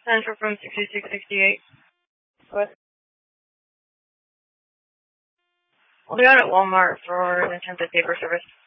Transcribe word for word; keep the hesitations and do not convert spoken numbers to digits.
Central from sixty-six sixty-eight. What? We'll be out at Walmart for an attempted paper service.